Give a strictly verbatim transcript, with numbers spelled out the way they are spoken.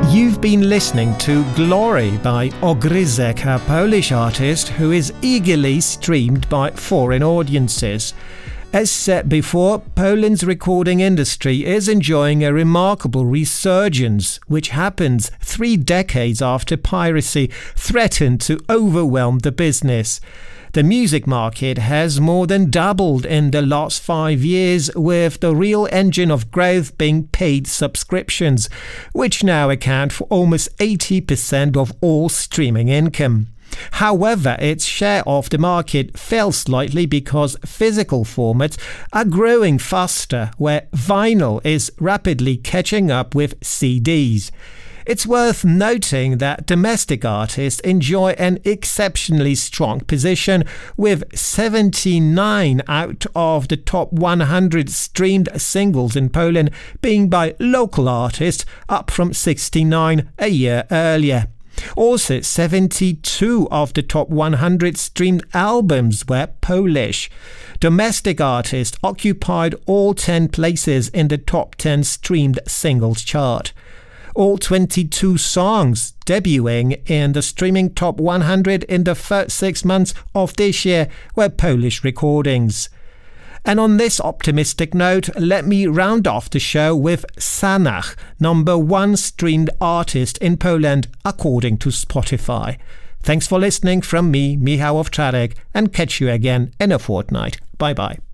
You've been listening to Glory by Ogryzek, a Polish artist who is eagerly streamed by foreign audiences. As said before, Poland's recording industry is enjoying a remarkable resurgence, which happens three decades after piracy threatened to overwhelm the business. The music market has more than doubled in the last five years, with the real engine of growth being paid subscriptions, which now account for almost eighty percent of all streaming income. However, its share of the market fell slightly because physical formats are growing faster, where vinyl is rapidly catching up with C Ds. It's worth noting that domestic artists enjoy an exceptionally strong position, with seventy-nine out of the top one hundred streamed singles in Poland being by local artists, up from sixty-nine a year earlier. Also, seventy-two of the top one hundred streamed albums were Polish. Domestic artists occupied all ten places in the top ten streamed singles chart. All twenty-two songs debuting in the streaming top one hundred in the first six months of this year were Polish recordings. And on this optimistic note, let me round off the show with Sanach, number one streamed artist in Poland according to Spotify. Thanks for listening from me, Michał Owczarek, and catch you again in a fortnight. Bye bye.